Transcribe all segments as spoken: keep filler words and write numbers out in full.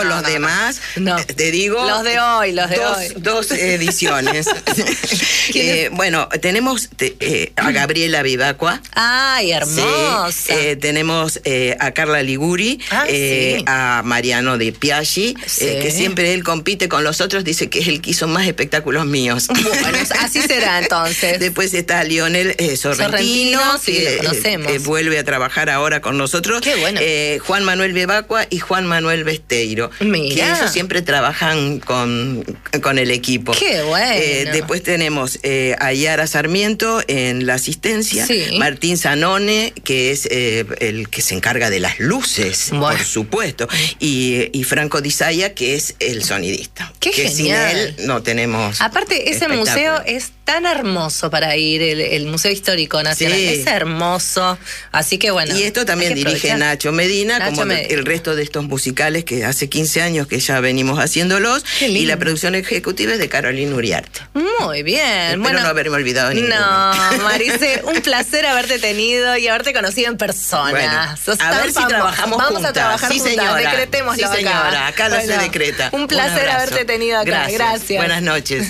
todos no, los no, demás, no. eh, te digo... Los de hoy, los de dos, hoy. Dos ediciones. eh, bueno, tenemos te, eh, a Gabriela Vivacqua. ¡Ay, hermosa! Sí, eh, tenemos eh, a Carla Liguri, ah, eh, sí. a Mariano de Piaggi, Sí. eh, que siempre él compite con los otros, dice que es el que hizo más espectáculos míos. Bueno, así será entonces. Después está Lionel eh, Sorrentino, Sorrentino, sí, que lo conocemos. eh, vuelve a trabajar ahora con nosotros. Qué bueno. Eh, Juan Manuel Bebacua y Juan Manuel Besteiro. Mira. Que ellos siempre trabajan con, con el equipo. Qué bueno. Eh, después tenemos eh, a Yara Sarmiento en la asistencia. Sí. Martín Zanone, que es eh, el que se encarga de las luces, Bueno. por supuesto. Y, y Franco Di Zaya, que es el sonidista. Qué que genial. sin él no tenemos. Aparte, ese espectáculo. museo es tan hermoso para ir, el, el Museo Histórico Nacional. Sí. Es hermoso. Así que bueno. Y esto también hay que dirige aprovechar. Nacho Medina, Nacho como Medina. el resto de estos musicales que hace quince años que ya venimos haciéndolos. Qué lindo. Y la producción ejecutiva es de Carolina Uriarte. Muy bien. Espero bueno, no haberme olvidado ninguno. No, Maricé, un placer haberte tenido y haberte conocido en persona. Bueno, Sos a tan ver si famosa. trabajamos Vamos juntas. a trabajar Sí, juntas, señora. decretémoslo Sí, señora. Acá la Bueno, se decreta. Un placer abrazo. haberte tenido acá. Gracias. Gracias. Buenas noches.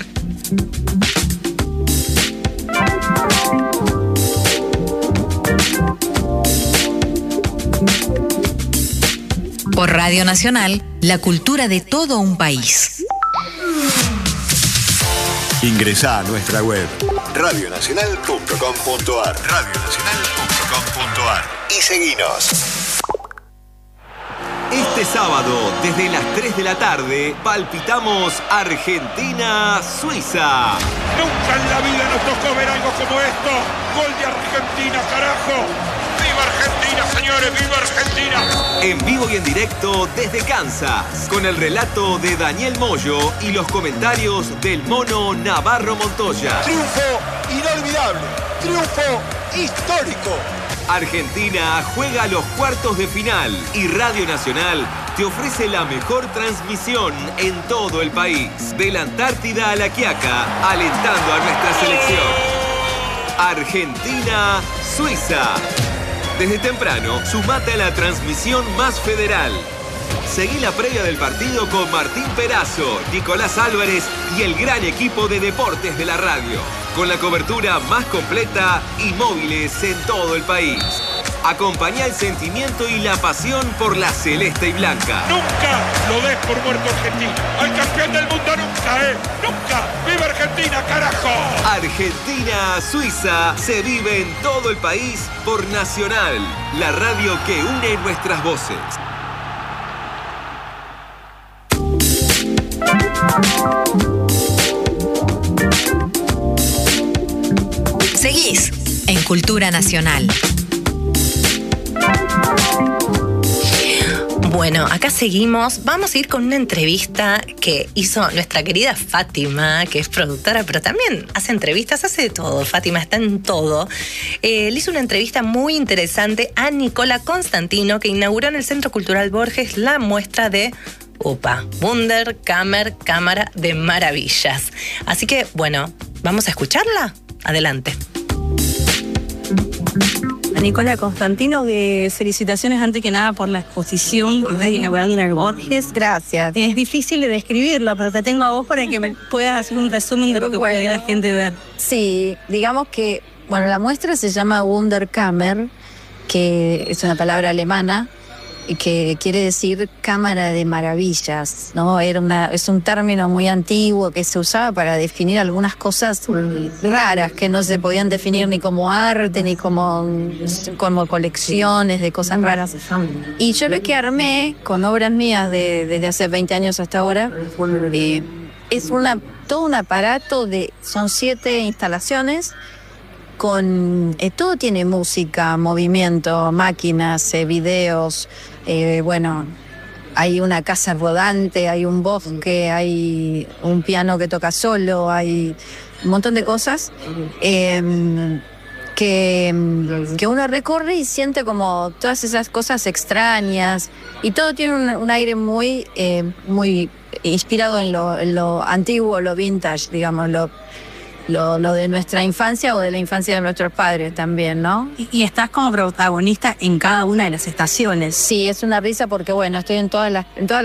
Por Radio Nacional, la cultura de todo un país. Ingresá a nuestra web radio nacional punto com punto ar radio nacional punto com punto ar y seguinos. Este sábado, desde las tres de la tarde, palpitamos Argentina-Suiza. Nunca en la vida nos tocó ver algo como esto. Gol de Argentina, carajo. ¡Viva Argentina, señores! ¡Viva Argentina! En vivo y en directo desde Kansas, con el relato de Daniel Moyo y los comentarios del mono Navarro Montoya. Triunfo inolvidable. Triunfo histórico. Argentina juega los cuartos de final y Radio Nacional te ofrece la mejor transmisión en todo el país. De la Antártida a La Quiaca, alentando a nuestra selección. Argentina-Suiza. Desde temprano, sumate a la transmisión más federal. Seguí la previa del partido con Martín Perazo, Nicolás Álvarez y el gran equipo de deportes de la radio. Con la cobertura más completa y móviles en todo el país. Acompañá el sentimiento y la pasión por la celeste y blanca. Nunca lo des por muerto Argentina. Al campeón del mundo nunca, ¿eh? Nunca. ¡Viva Argentina, carajo! Argentina-Suiza se vive en todo el país por Nacional, la radio que une nuestras voces. Seguís en Cultura Nacional. Bueno, acá seguimos. Vamos a ir con una entrevista que hizo nuestra querida Fátima, que es productora, pero también hace entrevistas, hace de todo. Fátima está en todo. Eh, le hizo una entrevista muy interesante a Nicola Constantino, que inauguró en el Centro Cultural Borges la muestra de Upa, Wunderkammer, Cámara de Maravillas. Así que, bueno, ¿vamos a escucharla? Adelante. A Nicola Constantino, de felicitaciones antes que nada por la exposición de Wagner Borges. Gracias. Es difícil de describirlo, pero te tengo a vos para que me puedas hacer un resumen de lo que puede la gente ver. Sí, digamos que, bueno, la muestra se llama Wunderkammer, que es una palabra alemana, y que quiere decir cámara de maravillas, ¿no? Era una, es un término muy antiguo que se usaba para definir algunas cosas raras que no se podían definir ni como arte, ni como, como colecciones de cosas raras. Y yo lo que armé con obras mías de, desde hace veinte años hasta ahora, eh, es una, todo un aparato de, son siete instalaciones, con eh, todo tiene música, movimiento, máquinas, eh, videos, eh, bueno, hay una casa rodante, hay un bosque, hay un piano que toca solo, hay un montón de cosas eh, que, que uno recorre y siente como todas esas cosas extrañas, y todo tiene un, un aire muy, eh, muy inspirado en lo, en lo antiguo, lo vintage, digamos, lo Lo, lo de nuestra infancia o de la infancia de nuestros padres también, ¿no? Y, y estás como protagonista en cada una de las estaciones. Sí, es una risa porque, bueno, estoy en todas las, en todas